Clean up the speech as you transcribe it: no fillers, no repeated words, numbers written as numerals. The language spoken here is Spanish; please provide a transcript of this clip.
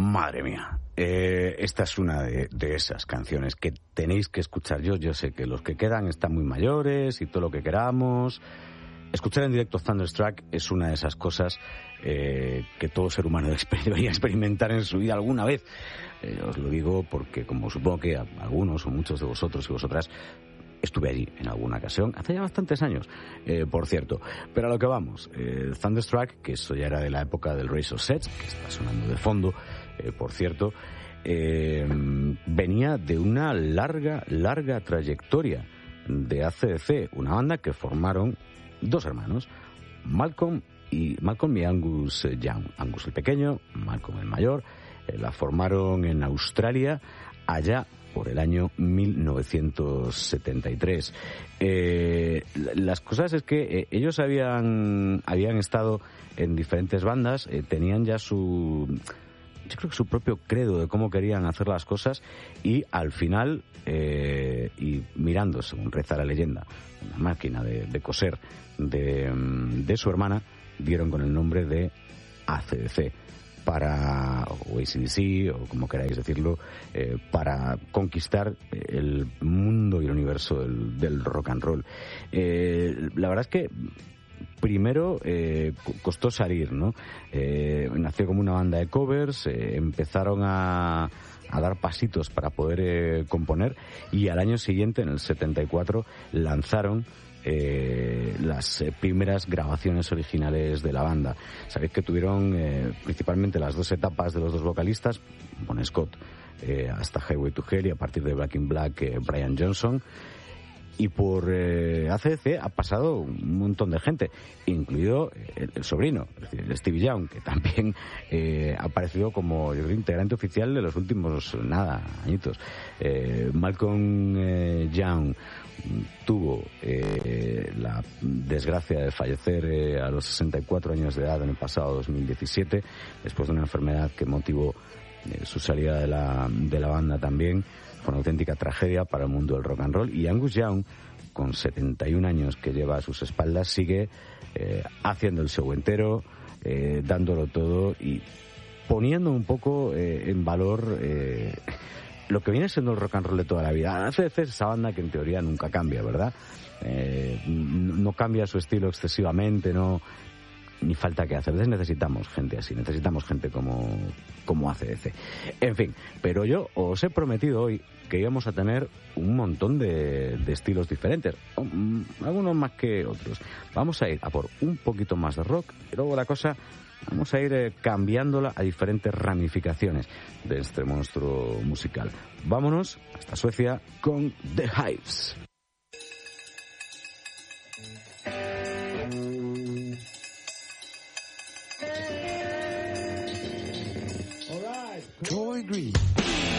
Madre mía, esta es una de esas canciones que tenéis que escuchar. Yo sé que los que quedan están muy mayores y todo lo que queramos. Escuchar en directo Thunderstruck es una de esas cosas que todo ser humano debería experimentar en su vida alguna vez. Os lo digo porque, como supongo que algunos o muchos de vosotros y vosotras, estuve allí en alguna ocasión, hace ya bastantes años, por cierto. Pero a lo que vamos, Thunderstruck, que eso ya era de la época del Razor's Edge, que está sonando de fondo, por cierto, venía de una larga trayectoria de AC/DC, una banda que formaron dos hermanos, Malcolm y Angus Young. Angus el pequeño, Malcolm el mayor, la formaron en Australia allá por el año 1973. Las cosas es que ellos habían estado en diferentes bandas, tenían ya yo creo que su propio credo de cómo querían hacer las cosas, y al final, y mirando, según reza la leyenda, una máquina de coser de su hermana, dieron con el nombre de AC/DC, o AC/DC, o como queráis decirlo, para conquistar el mundo y el universo del rock and roll. La verdad es que primero costó salir, ¿no? Nació como una banda de covers, empezaron a dar pasitos para poder componer, y al año siguiente, en el 74, lanzaron las primeras grabaciones originales de la banda. Sabéis que tuvieron principalmente las dos etapas de los dos vocalistas, Bon Scott hasta Highway to Hell, y a partir de Back in Black Brian Johnson. Y por AC/DC ha pasado un montón de gente, incluido el sobrino, es decir, el Stevie Young, que también ha aparecido como integrante oficial de los últimos añitos. Malcolm Young tuvo la desgracia de fallecer a los 64 años de edad en el pasado 2017, después de una enfermedad que motivó su salida de la banda también. Fue una auténtica tragedia para el mundo del rock and roll, y Angus Young, con 71 años que lleva a sus espaldas, sigue haciendo el show entero, dándolo todo y poniendo un poco en valor lo que viene siendo el rock and roll de toda la vida. AC/DC es esa banda que en teoría nunca cambia, ¿verdad? No cambia su estilo excesivamente, ni falta que hacer. Necesitamos gente así, necesitamos gente como AC/DC. En fin, pero yo os he prometido hoy que íbamos a tener un montón de estilos diferentes, algunos más que otros. Vamos a ir a por un poquito más de rock, y luego la cosa vamos a ir cambiándola a diferentes ramificaciones de este monstruo musical. Vámonos hasta Suecia con The Hives. Troy Green.